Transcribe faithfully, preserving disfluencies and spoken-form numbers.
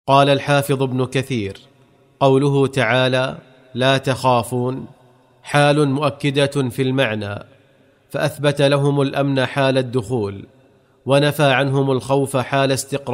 قال الحافظ ابن كثير: قوله تعالى لا تخافون حال مؤكدة في المعنى، فأثبت لهم الأمن حال الدخول، ونفى عنهم الخوف حال استقرار